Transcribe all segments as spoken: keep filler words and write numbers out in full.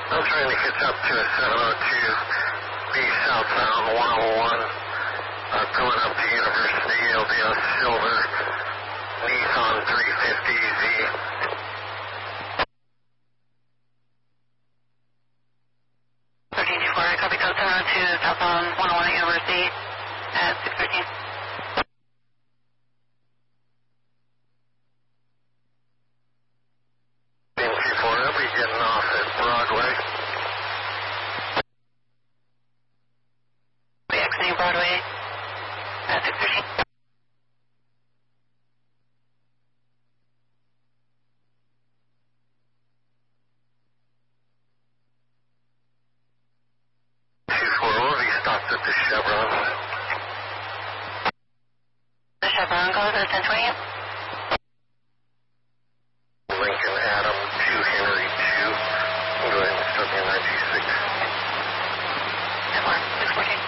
I'm trying to catch up to a seven oh two B southbound one oh one, uh, going up to University, L D S Silver, Nissan three fifty Z. thirteen two four, copy code seven oh two, southbound one oh one at University at six thirteen. I'll be getting off at Broadway. We exiting Broadway at six thirteen. two four will be stopped at the Chevron. The Chevron goes at ten twenty. Lincoln Adam two Henry two. Go ahead and start me ninety-six. ten four, six fourteen.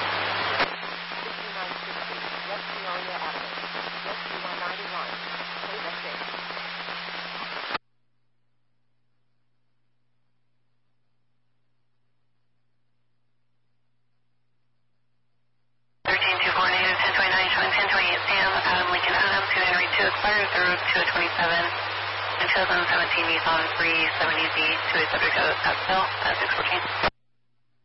thirteen two four native ten twenty-nine showing ten twenty-eight Sam, Adam Lincoln Adam two Henry two expired through two twenty-seven. In two thousand seventeen Nissan three seventy Z to a subject of Scottsdale at six fourteen.